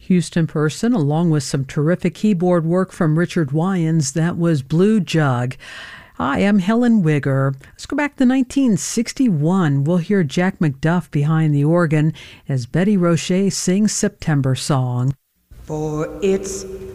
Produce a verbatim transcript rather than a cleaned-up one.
Houston person, along with some terrific keyboard work from Richard Wyans. That was Blue Jug. Hi, I'm Helen Wigger. Let's go back to nineteen sixty-one. We'll hear Jack McDuff behind the organ as Betty Roche sings September Song. For it's